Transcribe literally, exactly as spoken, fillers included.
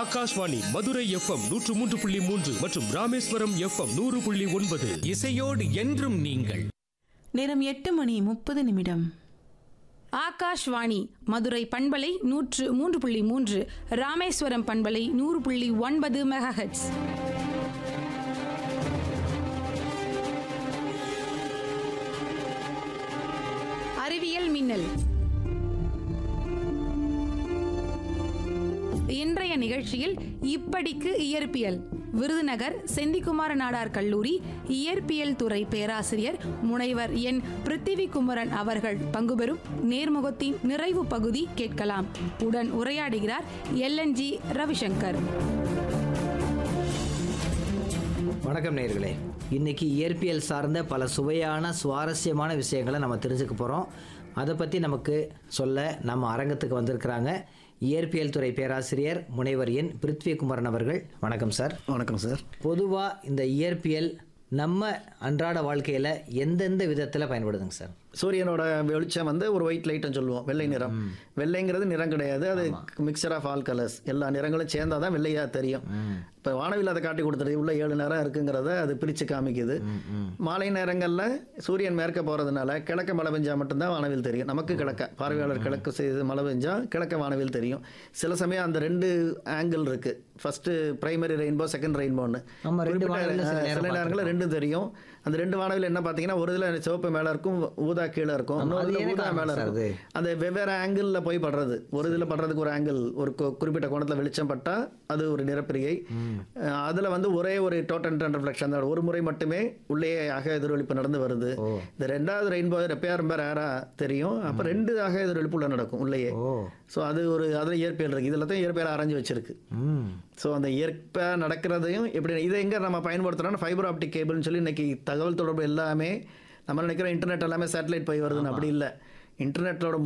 Akashvani Madurai FM நூற்று மூன்று புள்ளி மூன்று மற்றும் ராமேஸ்வரம் எஃப்எம் நூறு புள்ளி ஒன்பது. இசையோடு என்றும் நீங்கள். நேரம் எட்டு மணி முப்பது நிமிடம். ஆகாஷ்வாணி மதுரை பண்பலை நூற்று மூன்று புள்ளி மூன்று, ராமேஸ்வரம் பண்பலை நூறு புள்ளி ஒன்பது மெகாஹெட்ஸ். அறிவியல் மின்னல். இன்றைய நிகழ்ச்சியில் இப்படிக்கு இயற்பியல் விருதுநகர் செந்திக்குமார நாடார் கல்லூரி இயற்பியல் துறை பேராசிரியர் முனைவர் என் பிருத்திவி குமரன் அவர்கள் பங்குபெறும் நேர்முகத்தின் நிறைவு பகுதி கேட்கலாம். உடன் உரையாடுகிறார் எல் என் ஜி ரவிசங்கர். வணக்கம் நேயர்களே. இன்னைக்கு இயற்பியல் சார்ந்த பல சுவையான சுவாரஸ்யமான விஷயங்களை நம்ம தெரிஞ்சுக்க போகிறோம். அதை பற்றி நமக்கு சொல்ல நம்ம அரங்கத்துக்கு வந்திருக்கிறாங்க இயற்பியல் துறை பேராசிரியர் முனைவர் என் பிருத்வி குமரன் அவர்கள். வணக்கம் சார். வணக்கம் சார். பொதுவாக இந்த இயற்பியல் நம்ம அன்றாட வாழ்க்கையில் எந்தெந்த விதத்தில் பயன்படுதுங்க சார்? சூரியனோட வெளிச்சம் வந்து ஒரு ஒயிட் லைட்னு சொல்லுவோம், வெள்ளை நிறம். வெள்ளைங்கிறது நிறம் கிடையாது, அது மிக்சர் ஆஃப் ஆல் கலர்ஸ். எல்லா நிறங்களும் சேர்ந்தால் தான் வெள்ளையாக தெரியும். இப்போ வானவில் அதை காட்டி கொடுத்துருது, உள்ள ஏழு நேரம் இருக்குங்கிறத அது பிரித்து காமிக்குது. மாலை நேரங்களில் சூரியன் மேற்க போகிறதுனால கிழக்க மழை பெஞ்சால் மட்டும்தான் வானவில் தெரியும். நமக்கு கிழக்க பார்வையாளர் கிழக்கு செய்து மழை பெஞ்சால் கிழக்க வானவில் தெரியும். சில சமயம் அந்த ரெண்டு ஆங்கிள் இருக்குது. ஃபஸ்ட்டு பிரைமரி ரெயின்போ, செகண்ட் ரெயின்போன்னு சில நேரங்களில் ரெண்டும் தெரியும். அந்த ரெண்டு வானவில் என்ன பார்த்தீங்கன்னா, ஒரு இதில் சிவப்பு மேலே இருக்கும், ஊதா கீழே இருக்கும், ஊதா மேலே இருக்கும். அந்த வெவ்வேறு ஆங்கிளில் போய் படுறது. ஒரு இதில் படுறதுக்கு ஒரு ஆங்கிள், ஒரு குறிப்பிட்ட கோணத்தில் வெளிச்சம் பட்டால் அது ஒரு நிறப்பிரிகை. அதில் வந்து ஒரே ஒரு டோட்டல் ரிஃப்ளெக்ஷன் தான், ஒரு முறை மட்டுமே உள்ளே அக எதிரொலிப்பு நடந்து வருது. இந்த ரெண்டாவது ரெயின்போ ரெப்பேர் ரொம்ப ரேராக தெரியும். அப்போ ரெண்டு அக எதிரொலிப்பு உள்ள நடக்கும் உள்ளேயே. ஸோ அது ஒரு அதில் இயற்பியல் இருக்குது. இதில் தான் இயற்பியல் அரைஞ்சு வச்சிருக்கு. ஸோ அந்த இயற்கையாக நடக்கிறதையும் எப்படி இதை எங்கே நம்ம பயன்படுத்துகிறோம்னா, ஃபைபர் ஆப்டிக் கேபிள்னு சொல்லி இன்னைக்கு தகவல் தொடர்பு எல்லாமே நம்ம நினைக்கிறோம் இன்டர்நெட் எல்லாமே சேட்டலைட் போய் வருதுன்னு. அப்படி இல்லை. இன்டர்நெட்டோட